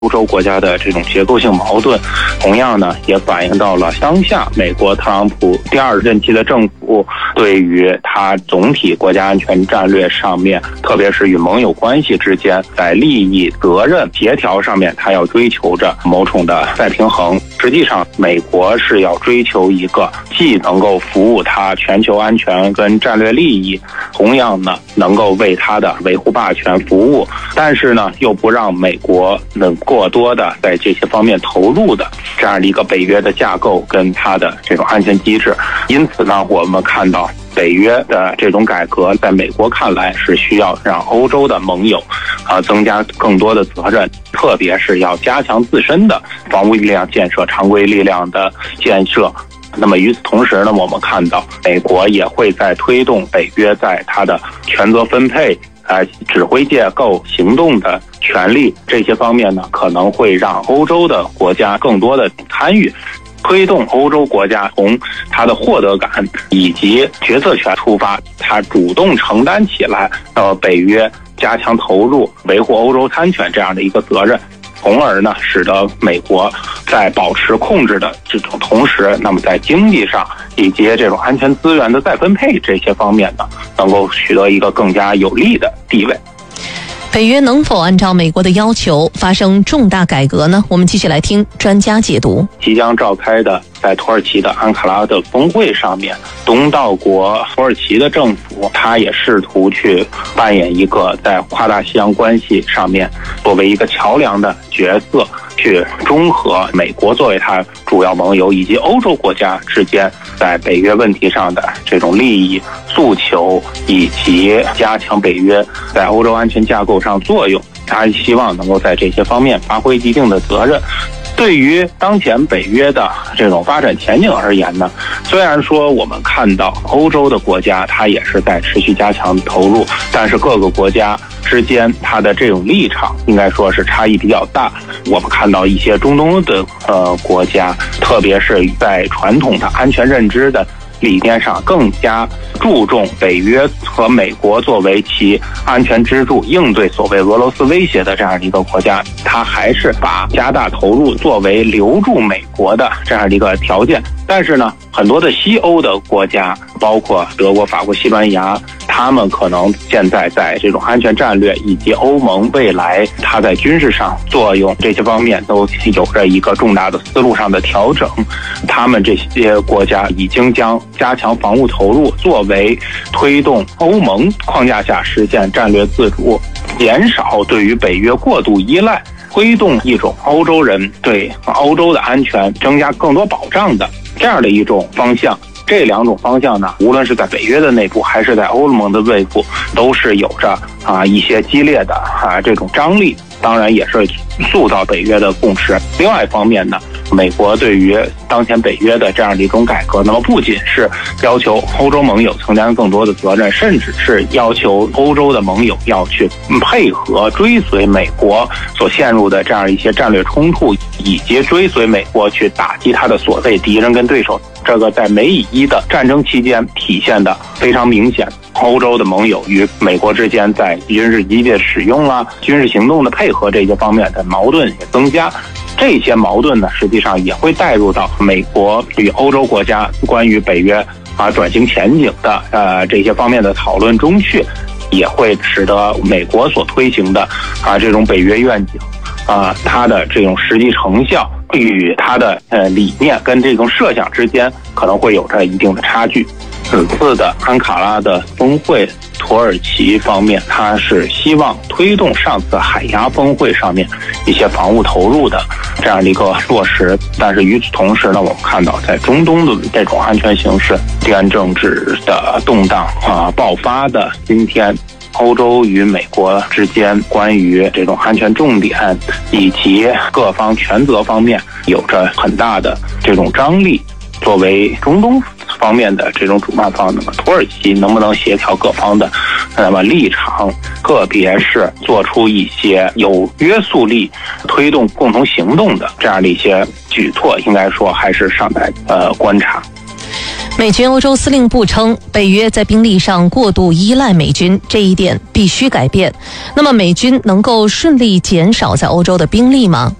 欧洲国家的这种结构性矛盾，同样呢也反映到了当下美国特朗普第二任期的政府对于他总体国家安全战略上面，特别是与盟友关系之间，在利益、责任协调上面，他要追求着某种的再平衡。实际上，美国是要追求一个既能够服务他全球安全跟战略利益，同样呢能够为他的维护霸权服务，但是呢又不让美国能过多的在这些方面投入的这样的一个北约的架构跟它的这种安全机制。因此呢，我们看到北约的这种改革在美国看来是需要让欧洲的盟友增加更多的责任，特别是要加强自身的防务力量建设、常规力量的建设。那么与此同时呢，我们看到美国也会在推动北约在它的权责分配、指挥结构、行动的权利这些方面呢，可能会让欧洲的国家更多的参与，推动欧洲国家从它的获得感以及决策权出发，它主动承担起来北约加强投入维护欧洲安全这样的一个责任，从而呢使得美国在保持控制的这种同时，那么在经济上以及这种安全资源的再分配这些方面呢，能够取得一个更加有利的地位。 北约能否按照美国的要求发生重大改革呢？我们继续来听专家解读。 即将召开的在土耳其的安卡拉的峰会上面，东道国土耳其的政府，他也试图去扮演一个在跨大西洋关系上面作为一个桥梁的角色，去中和美国作为他主要盟友以及欧洲国家之间在北约问题上的这种利益诉求，以及加强北约在欧洲安全架构上作用。他希望能够在这些方面发挥一定的责任。对于当前北约的这种发展前景而言呢，虽然说我们看到欧洲的国家它也是在持续加强投入，但是各个国家之间它的这种立场应该说是差异比较大。我们看到一些中东的国家，特别是在传统的安全认知的理念上更加注重北约和美国作为其安全支柱，应对所谓俄罗斯威胁的这样的一个国家，它还是把加大投入作为留住美国的这样的一个条件。但是呢，很多的西欧的国家，包括德国、法国、西班牙，他们可能现在在这种安全战略以及欧盟未来它在军事上作用这些方面都有着一个重大的思路上的调整。他们这些国家已经将加强防务投入作为推动欧盟框架下实现战略自主，减少对于北约过度依赖，推动一种欧洲人对欧洲的安全增加更多保障的这样的一种方向。这两种方向呢，无论是在北约的内部还是在欧盟的内部，都是有着一些激烈的这种张力，当然也是塑造北约的共识。另外一方面呢，美国对于当前北约的这样的一种改革，那么不仅是要求欧洲盟友承担更多的责任，甚至是要求欧洲的盟友要去配合追随美国所陷入的这样一些战略冲突，以及追随美国去打击他的所谓敌人跟对手。这个在美以伊的战争期间体现的非常明显，欧洲的盟友与美国之间在军事机械使用军事行动的配合这些方面的矛盾也增加。这些矛盾呢，实际上也会带入到美国与欧洲国家关于北约转型前景的这些方面的讨论中去，也会使得美国所推行的这种北约愿景它的这种实际成效与它的理念跟这种设想之间可能会有着一定的差距。此次的安卡拉的峰会，土耳其方面它是希望推动上次海牙峰会上面一些防务投入的这样的一个落实，但是与此同时呢，我们看到在中东的这种安全形势、地缘政治的动荡爆发的今天，欧洲与美国之间关于这种安全重点以及各方权责方面有着很大的这种张力。作为中东方面的这种主办方，那么土耳其能不能协调各方的立场，个别是做出一些有约束力、推动共同行动的这样的一些举措，应该说还是尚待观察。 美军欧洲司令部称，北约在兵力上过度依赖美军，这一点必须改变。那么美军能够顺利减少在欧洲的兵力吗？